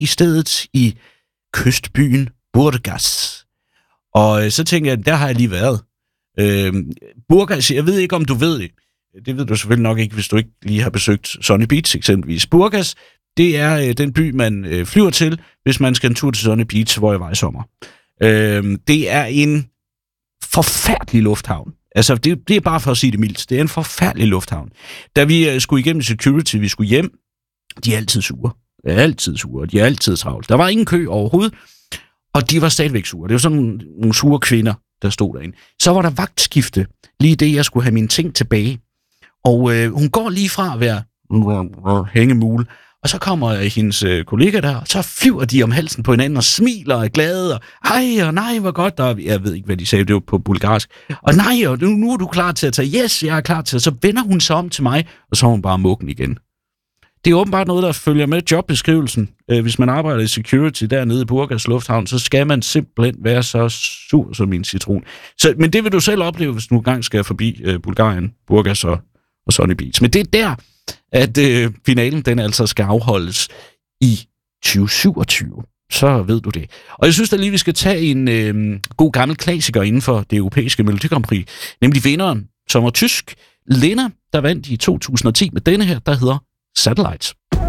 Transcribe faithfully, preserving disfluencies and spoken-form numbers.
i stedet i kystbyen Burgas. Og øh, så tænker jeg, der har jeg lige været. Øh, Burgas, jeg ved ikke, om du ved det. Det ved du selvfølgelig nok ikke, hvis du ikke lige har besøgt Sunny Beach eksempelvis. Burgas, det er øh, den by, man øh, flyver til, hvis man skal en tur til Sunny Beach, hvor jeg var i sommer. Øh, det er en forfærdelig lufthavn. Altså, det, det er bare for at sige det mildt. Det er en forfærdelig lufthavn. Da vi øh, skulle igennem security, vi skulle hjem, de er altid sure. De er altid sure. De er altid travlt. Der var ingen kø overhovedet, og de var stadigvæk sure. Det var sådan nogle, nogle sure kvinder, der stod derinde. Så var der vagtskifte, lige det, jeg skulle have mine ting tilbage. Og øh, hun går lige fra at være hængemule, og så kommer hendes øh, kollega der, og så flyver de om halsen på hinanden og smiler og er glade, og hej, og nej, hvor godt, og jeg ved ikke, hvad de sagde, det var på bulgarsk, og nej, og nu, nu er du klar til at tage, yes, jeg er klar til, og så vender hun sig om til mig, og så er hun bare mukken igen. Det er åbenbart noget, der følger med jobbeskrivelsen. Øh, hvis man arbejder i security dernede i Burgas Lufthavn, så skal man simpelthen være så sur som en citron. Så, men det vil du selv opleve, hvis du engang skal forbi øh, Bulgarien, Burgas og, og Sunny Beach. Men det er der, at øh, finalen den altså skal afholdes i tyve syvogtyve. Så ved du det. Og jeg synes da lige, vi skal tage en øh, god gammel klassiker inden for det europæiske Melodi Grand Prix, nemlig vinderen, som var tysk, Lena, der vandt i to tusind og ti med denne her, der hedder Satellites.